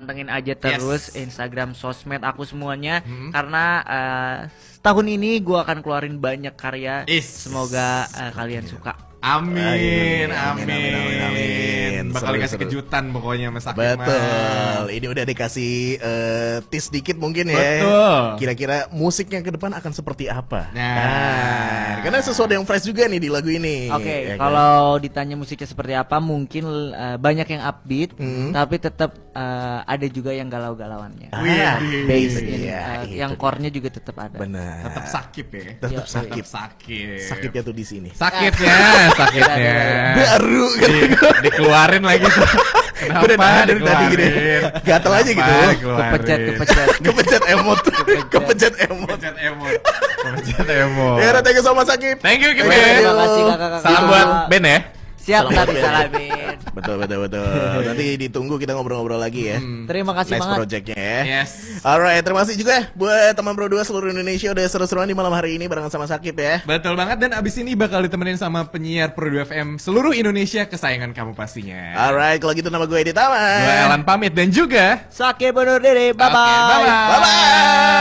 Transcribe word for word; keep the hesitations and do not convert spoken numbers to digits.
pantengin aja terus Yes. Instagram, sosmed aku semuanya. Hmm. Karena uh, tahun ini gue akan keluarin banyak karya. Is. Semoga uh, kalian suka. Amin, Amin, amin, amin, amin, amin. Bakal Seru, dikasih seru. kejutan pokoknya Mas Sakit. Betul. Ini udah dikasih eh, tease dikit mungkin ya. Betul. Kira-kira musiknya ke depan akan seperti apa? Nah. karena sesuatu yang fresh juga nih di lagu ini. Oke, ya kan? kalau ditanya musiknya seperti apa, mungkin uh, banyak yang upbeat, Hmm. tapi tetap uh, ada juga yang galau-galauannya. Ah, Wih, Bass iya, in, iya, uh, itu yang dia. core-nya juga tetap ada. Benar. Tetap sakit ya. Tetap Iya, sakit. Tetap sakit. Sakitnya tuh di sini. Sakitnya, sakitnya. Baru kan. Di, dikeluarin lagi tuh. Kenapa Gue udah nahan dari tadi gini. dikeluarin? Gatel aja gitu. Kenapa dikeluarin? Kepencet, kepencet. Kepencet emot. Kepencet emot. Kepencet emot. Kepencet emot. Ya udah, thank you so much Sakit. Thank you, Kim. Thank you. Terima kasih kakak-kakak. Salam buat Ben ya. Siap, Salam buat tapi Ben. salamin. Betul betul betul. Nanti ditunggu kita ngobrol-ngobrol lagi ya. Terima kasih Nice banget. projectnya ya. Yes. Alright, terima kasih juga buat teman Pro dua seluruh Indonesia udah seru-seruan di malam hari ini barengan sama Sakit ya. Betul banget, dan abis ini bakal ditemenin sama penyiar Pro dua F M seluruh Indonesia kesayangan kamu pastinya. Alright, kalau gitu nama gue Edi Taman. Gue Elan pamit dan juga Sakit bunuh diri, bye-bye. Oke, bye-bye. Bye bye.